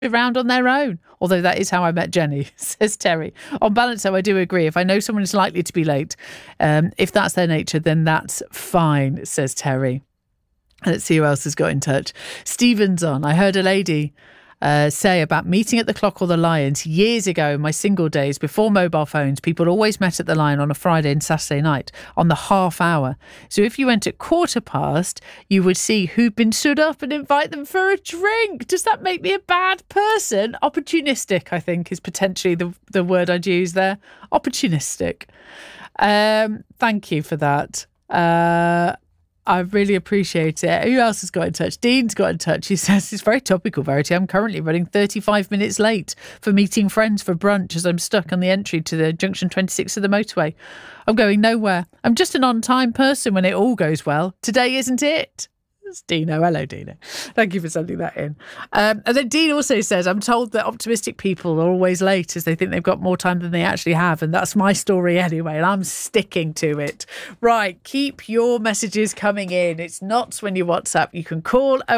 around on their own. Although that is how I met Jenny, says Terry. On balance, though, I do agree. If I know someone is likely to be late, if that's their nature, then that's fine, says Terry. Let's see who else has got in touch. Stephen's on. I heard a lady say about meeting at the Clock or the Lions years ago in my single days before mobile phones. People always met at the Lion on a Friday and Saturday night on the half hour. So if you went at 1:15, you would see who'd been stood up and invite them for a drink. Does that make me a bad person? Opportunistic, I think, is potentially the word I'd use there. Opportunistic. Thank you for that. I really appreciate it. Who else has got in touch? Dean's got in touch. He says, it's very topical, Verity. I'm currently running 35 minutes late for meeting friends for brunch as I'm stuck on the entry to the junction 26 of the motorway. I'm going nowhere. I'm just an on-time person when it all goes well. Today isn't it? It's Dino. Hello, Dino. Thank you for sending that in. And then Dean also says, I'm told that optimistic people are always late as they think they've got more time than they actually have. And that's my story anyway. And I'm sticking to it. Right. Keep your messages coming in. It's not when you WhatsApp. You can call